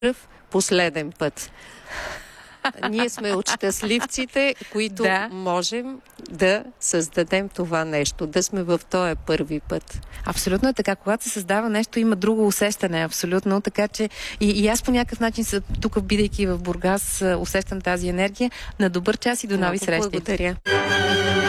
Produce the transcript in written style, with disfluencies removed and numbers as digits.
последен път. Ние сме от щастливците, които можем да създадем това нещо, да сме в този първи път. Абсолютно е така. Когато се създава нещо, има друго усещане, абсолютно. Така че и аз по някакъв начин, тук бидейки в Бургас, усещам тази енергия. На добър час и до нови срещи. Благодаря.